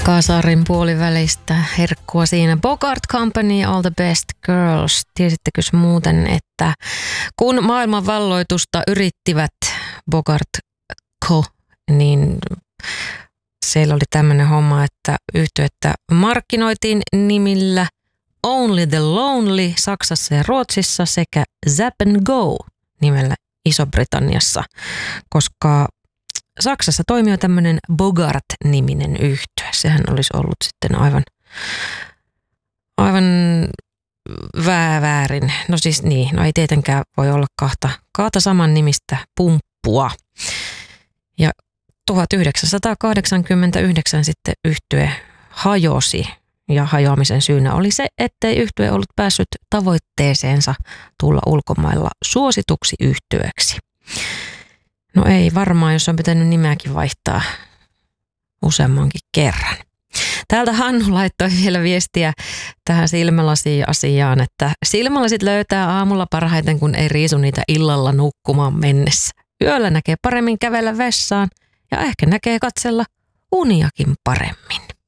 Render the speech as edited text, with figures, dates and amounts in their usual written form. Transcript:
Kasarin puolivälistä herkkua siinä. Bogart Company, All the Best Girls. Tiesittekö muuten, että kun maailman valloitusta yrittivät Bogart Co., niin siellä oli tämmöinen homma, että yhtyettä markkinoitiin nimillä Only the Lonely Saksassa ja Ruotsissa sekä Zap and Go nimellä Iso-Britanniassa, koska Saksassa toimii tämmöinen Bogart-niminen yhtye. Sehän olisi ollut sitten aivan väärin. No siis niin, no ei tietenkään voi olla kahta saman nimistä pumppua. Ja 1989 sitten yhtye hajosi. Ja hajoamisen syynä oli se, ettei yhtye ollut päässyt tavoitteeseensa tulla ulkomailla suosituksi yhtyeeksi. No ei varmaan, jos on pitänyt nimeäkin vaihtaa useammankin kerran. Täältä Hannu laittoi vielä viestiä tähän silmälasi-asiaan, että silmälasit löytää aamulla parhaiten, kun ei riisu niitä illalla nukkumaan mennessä. Yöllä näkee paremmin kävellä vessaan ja ehkä näkee katsella uniakin paremmin.